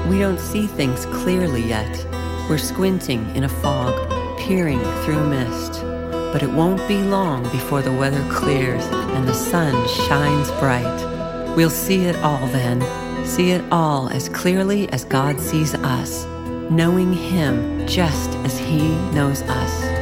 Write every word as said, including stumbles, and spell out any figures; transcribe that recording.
We don't see things clearly yet. We're squinting in a fog, peering through a mist. But it won't be long before the weather clears and the sun shines bright. We'll see it all then, see it all as clearly as God sees us, knowing Him just as He knows us.